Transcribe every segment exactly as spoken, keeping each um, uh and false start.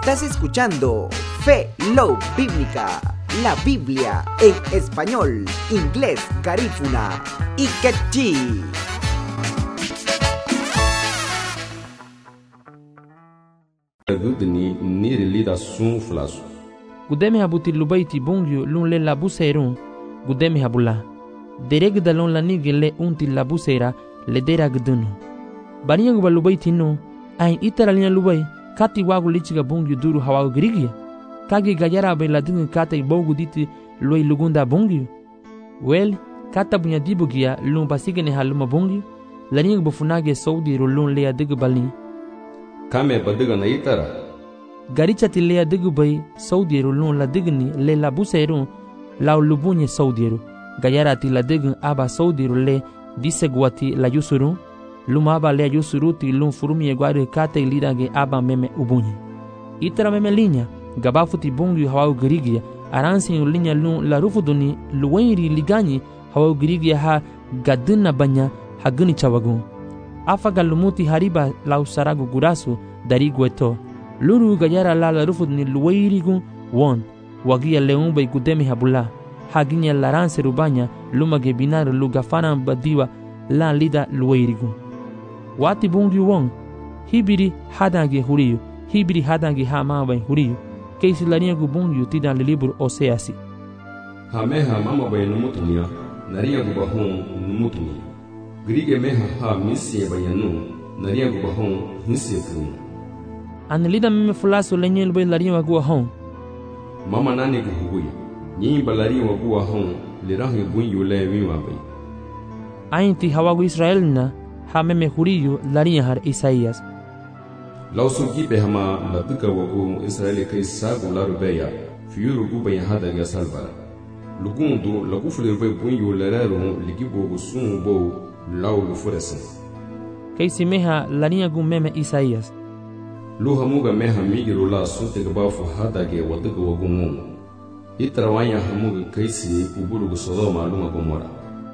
Estás escuchando Fe Love Bíblica, la Biblia en español, inglés, garífuna y quechí. Gudeme habuti lubaiti bungyu lun le labuserun, gudeme habula. Dereg dalon la nige le unti labusera le dera gdunu. Baniya guba lubaiti nu, ain itara linya lubai, kati wagu lichiga bungyu duru hawagu grigia. Kagi gayara be la dungu kata ibogu diti loi lugunda bungyu. Well, kata bunya dibugia lun pasigene haluma bungyu, la niya guba funage saudi ru lun lea digu balin. Kame badiga na itara. Garicha ti lea digu bay saudiru lun la digni le la buseru lau lubunye saudiru. Gayara ti la digun aba saudiru le disegwati la yusuru. Luma aba le yusuru ti lun furumi egwari kate lidage aba meme ubunye. Itara meme linya gabafu ti bungu hawau girigia aransi linya lun la rufuduni luwenri liganyi hawau girigia ha gaduna banya haguni chawagun. Afaga lumuti hariba lau saragu gurasu dari gueto. Luru gayara la la rufud ni luweirigun won wagia leun bay gudeme habula haginya laranse rubanya lumage binar lugafana badiwa la lida luweirigun wati bungi won hibiri hadange huriyu hibiri hadange hama bay huriyu keisi lania gu bungi tida le libro oseasi hameha mama bay numutunya naria gu bahon numutunya grige meha ha misi bayanu naria gu bahon misi kun Anelida meme fulaso lenye lbe larin wagua hon. Mama nani guhui. Nyi balarin wagua hon. Lirahi bun yule wiwa bay. Ainti hawagu Israel na ha meme huriyo larin har Isaías. Lausu gibe hama la duka wagu Israel kai sagu la rubeya. Fiyuru gubay hada ga salbara. Lugundu la gufle bay bun yule rero ligibo gusun bo lau lufuresen. Kai simeha larin gu meme Isaías. Luha muga meha migiru la sunte gabafu hadage wadaga wagumu. Itrawanya hamuga kaisi ubulugu Sodoma luma Gomora.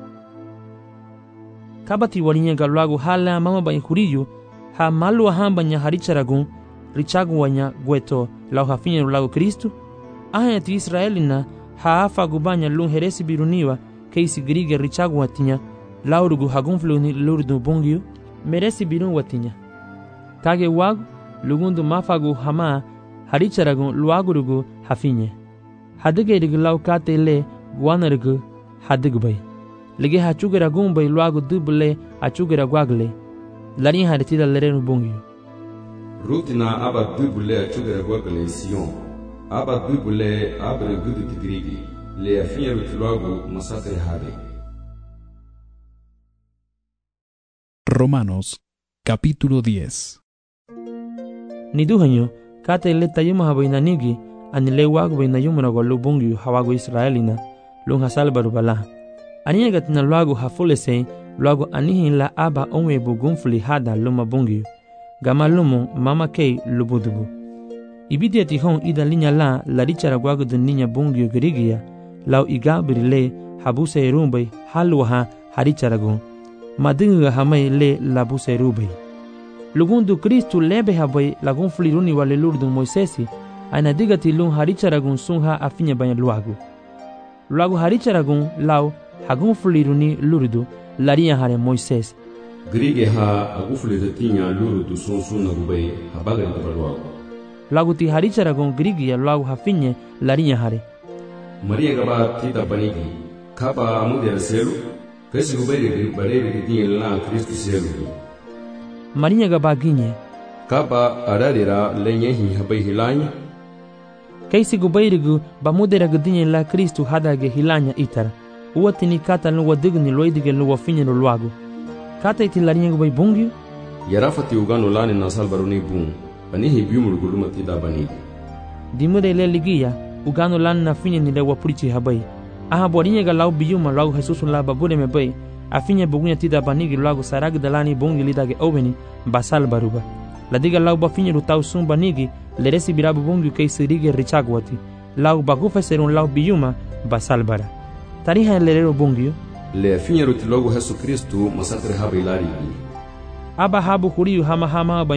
Kabati walinya galwagu hala mama bany huriyu ha malu hamba nya haricharagun richagu wanya gueto lau hafinye lagu Kristu. Ahayati Israelina ha afa gubanya lun heresi biruniwa kaisi grige richagu watinya laurugu hagunfluni lurdu bungiu meresi birun watinya. Kage wagu lugundu mafagu hama haricharagun luagurugu hafinye. Hadigerigu lau kate le guanarigu hadigbay. Lige hachugeragun bay luagu dubule hachugeraguagle. Larin haritida lerenu bungiyu. Rutina aba dubule hachugeraguagle Sion. Aba dubule abre gudu tigrigi. Le afinye rutiluagu masakre hade. Romanos, capítulo diez. Niduhanyo kate le tayuma habainanigi anile wagu bainayumuna go lubungi hawagu Israelina lung hasal barubala aniya gatina luagu hafulese luagu anihin la aba onwe bugunfuli hada luma bungi gama lumu mama kei lubudubu ibidia tihon ida linya la la richara gwagu de ninya bungi girigia lau igabrile habuse erumbai halwaha haricharagun madinga hamai le labuse rubai Lugundu Kristu lebe habai lagun fliruni wale lurdu Moisesi aina digati lun haricharagun sunha afinya banya luagu. Luagu haricharagun lau hagun fliruni lurdu laria hare Moises. Grige ha agu flirutinya lurdu sun sun nagubai habaga ndaba luagu. Luagu ti haricharagun grige ya luagu hafinye laria hare. Maria gaba tita banigi kaba amudia selu kasi gubai barebe dinye la Kristu selu. Marinha gabaginye kaba ararira lenyehi habai hilanya kaisi gubairigu bamudera gudinye la Kristu hadage hilanya itara uwatini kata no wadigni loidige no wafinye no luagu kata iti larinha gubai bungi yarafati ugano lani nasal baruni bun banihi biumul gulumati da bani dimude le ligia ugano lani na finye ni le wapurichi habai aha borinye ga lau biuma lau Jesus la babude me bai afinya bugunya tida banigi lagu sarag dalani bungi lidage obeni basal baruba ladiga lau bafinya rutau sum banigi leresi birabu bungi kay sirige richagwati lau bagufa serun lau biyuma basal bara tariha lerero bungi le afinya rutilogu Yesu Kristu masakre habilari aba habu kuriyu hama hama